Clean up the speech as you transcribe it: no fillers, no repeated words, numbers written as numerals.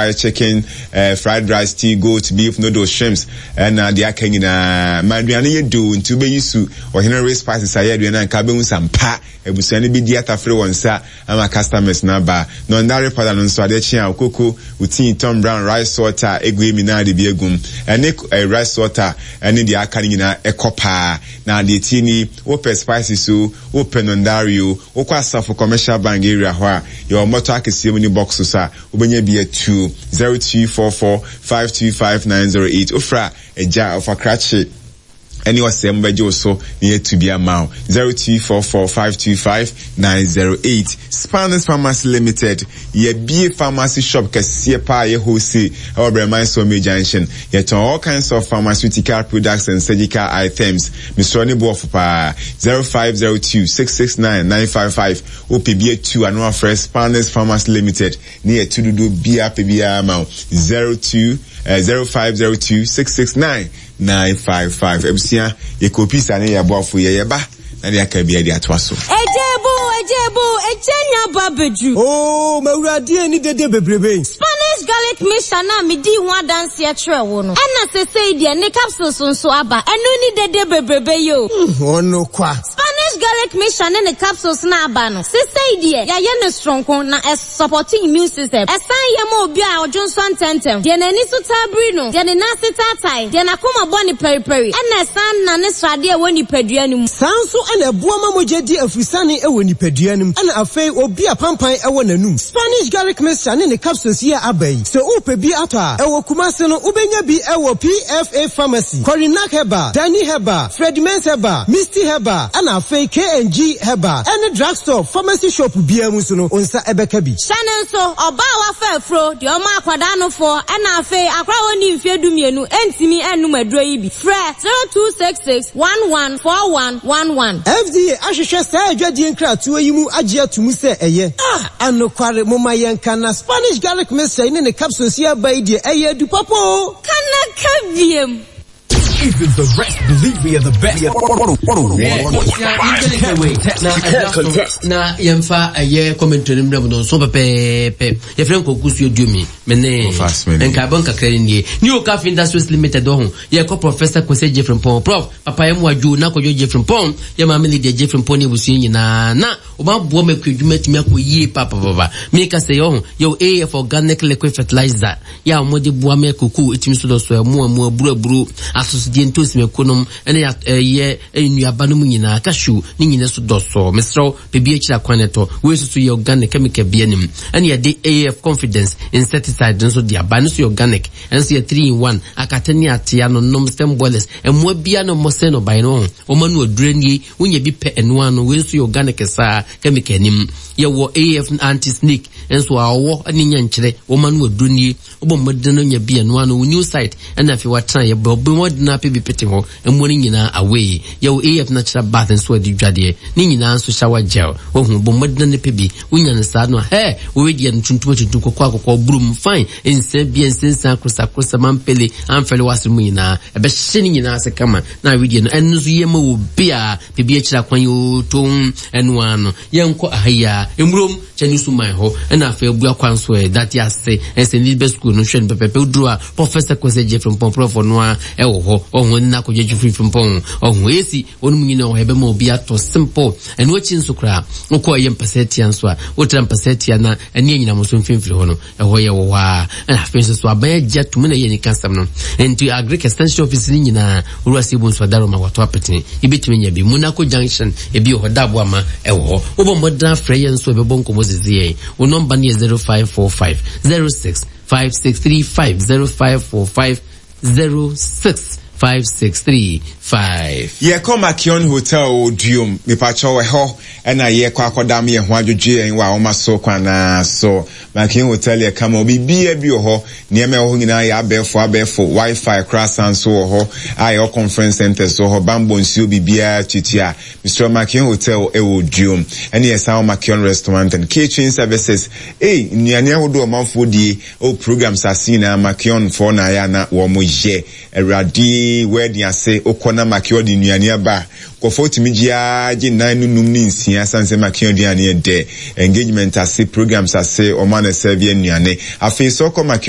fried chicken, fried rice, tea, goat, beef, noodles, shrimps, and the akanyina. Madriana ye do into be used or Henry spices I had and cabin some pa. It was any be diata free one sa. I'm a customers number. No nare padan so adechia kuku uti Tom Brown rice water, egwe minadi biegum, and a rice water, and in the akanyina a copa. Now the tini open spices so open on Dario, okwasa for commercial bank area where your motor can see when you box sa ubenye be a 0244525908 ofra a jar of a cratchet. Any assembly also near to be a mount 0244525908. Spanish Pharmacy Limited, ye be a pharmacy shop Cassia ye wholesale or Bremai Somi Junction. Yet all kinds of pharmaceutical products and surgical items. Mr. Nibofa 0502-669-955 OPBA2 and one fresh Spanish Pharmacy Limited near to do BRPBA amount 0502-669-955. Ebusia ye kopi sane ya boafu ye ba na ya ka bia dia toaso ejebo ejenya babeju oh mawurade ani dede bebrebe Spanish garlic mixture na me di ho dance ya tre wo no na sesei de ne capsules nso aba eno ni dede bebrebe yo ono kwa Spanish garlic mixture ne capsules na aba no sesei de ya ye ne strong na supporting immune system esan ye ma obi a ojonso antentem de na ni so tabri no de na sitatai de na koma boni periperi na esan na ne srade e woni padua ni mu sanso ana buama mogedi afusane e woni padua ni mu ana afei obi a pampan e wo nanum Spanish garlic mixture ne capsules here abai so upe bi ata e wo kumase no ubenya bi e wo PFA pharmacy Corinac Heba Danny Heba Fred Mens Heba Misty Heba ana afei KNG Heba any drugstore pharmacy shop bia mu so no onsa ebeka bi Shannon so oba wa fefro de o ma akwada no fo ana afei akwa woni mfedumienu entimi enum aduro yi bi frɛ 0266114111 FDA ahwehwɛ saa adwadi nkratoɔ yi mu agye atumu sɛ ɛyɛ anokware moma yɛnka na Spanish garlic mixture ne ne capsules ya bai de ɛyɛ du papo kana kabiem. Even the rest believe we are the best. Na yemfa aye commentary mna no so pepe ye friend kokusu edumi mene enka bon kakra nie ni o Cafe Industries Limited ho ye ko professor Kwese Jeffrey Pon prof papa yem waju na ko Jeffrey Pon ye ma me leader Jeffrey Pon ni busu nyina na o ba bo me kwadwuma timi akoyie papa me ka se yo AF organic liquid fertilizer ya mo de bo me koku etimi so do so mo aburu aso dientos me konom ene ye enuaba no nyina cashew ni nyina so doso mesro bebi akira kwaneto we so ye organic chemical bianim ene ye de AF confidence insecticide nso de aba no so organic enso ye 3 in 1 akatani atia no nom stem boilers emwa bia no mose no bai no o manu aduranie wonye bi pe eno ano we so ye organic sa chemical nim ye wo AF anti snake enso awo ani nyankyere o manu aduranie obomode no nya bia no ano new site ena fi watan ye bobo modna pe bi pete ho emwoni nyina away ye wo AF natural bath enso adi dwade ni nyina nso shower gel ohun bomode ne pe bi wonya ne sa no wo we die ntuntum kokwa brum fine ense bi ensensa krosa mampele amfele wasemu nyina ebe hye ni nyina se kama na we die no enso ye ma wo bia pe bi akira kwan yo tom eno ano ye nko ahaya emrom chani sumai ho na afa bu akwan so that ya se ense ni be school no hwe pepe udru professor Kwese Jeffrey Pon prof no a e wo ho ohun na ko Jeffrey Pon ohun esi onum nyina o hebe ma obi ato simple eno chi nsukra okọ ye mpaseti anso a wotra mpaseti na ene nyina mo so mfimfiri ho no e ho ye wo wa na afenso so aban jetum na ye ni kasam no enti agric extension office ni nyina uruasi bu nso daro ma wato apete ibetime nya bi Monaco junction e bi ho dabo ama e wo ho bo modern frey nso be bon komozizie o number ni 0545 06 5635 0545 06 5635. Ye come Makion Hotel Dium, me pacho we ho, and ye kwa kodam ye ho adwodwe en wa o maso kwana so Makion Hotel ye come obi bi ho nieme ho nyina ya abefo Wi-Fi cross and so ho ayo conference center so ho bambo nsi obi bia titia Mr. Makion Hotel Dium and ye sound Makion restaurant and catering services nnuane ahodo manfo die o programs asina Makion for na ya na wo mo ye eradi where dia say okona Makion di nnuane aba kofo timigia ji nanu num ni nsia sanse Makion di ane de engagement ase programs ase o man serve nnuane afi so ko Makion